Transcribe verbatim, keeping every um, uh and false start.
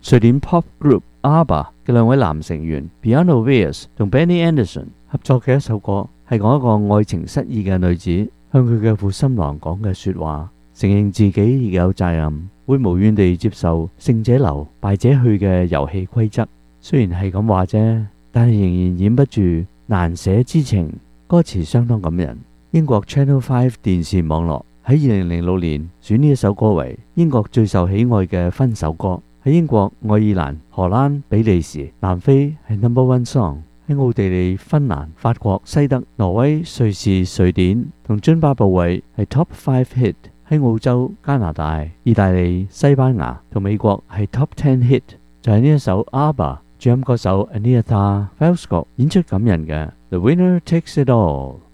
瑞典 pop group ABBA 嘅兩位男成員 Björn Ulvaeus 同 Benny Andersson 合作嘅一首歌，係講一個愛情失意嘅女子向佢嘅負心郎講嘅說話，承認自己亦有責任，會無怨地接受勝者留敗者去嘅遊戲規則。雖然係咁話啫，但係仍然掩不住難捨之情，歌詞相當感人。英國 Channel 五電視網絡喺二零零六年選呢一首歌為英國最受喜愛嘅分手歌。喺英國、愛爾蘭、荷蘭、比利時、南非係 number one song， 喺奧地利、芬蘭、法國、西德、挪威、瑞士、瑞典同津巴布韋係 top five hit， 喺澳洲、加拿大、意大利、西班牙同美國係 top ten hit。就係呢一首 ABBA 主音歌手 Agnetha Fältskog 演出感人嘅 The Winner Takes It All。